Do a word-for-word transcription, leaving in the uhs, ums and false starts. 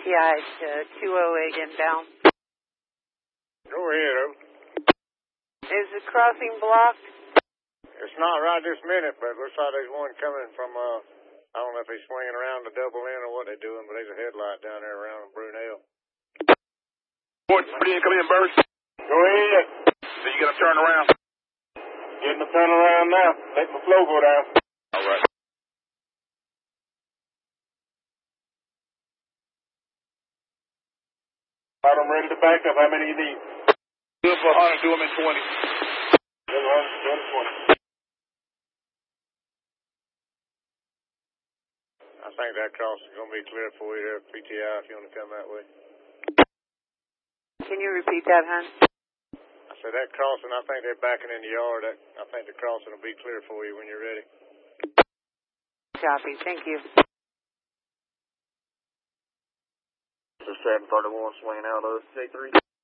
I to two oh eight inbound. Go ahead, Oak. Is the crossing blocked? It's not right this minute, but it looks like there's one coming from, uh, I don't know if he's swinging around to double in or what they're doing, but there's a headlight down there around Brunel. Boy, come in, come in, Burst. Go ahead. So you got to turn around. Getting the turn around now. Let the flow go down. All right. All right, I'm ready to back up. How many you need? Good for one hundred, do them in twenty. Good one hundred, do them in twenty. I think that cross is going to be clear for you there, P T I, if you want to come that way. Can you repeat that, hon? I said that crossing, I think they're backing in the yard. That, I think the crossing will be clear for you when you're ready. Copy. Thank you. seven thirty-one swinging out of C three.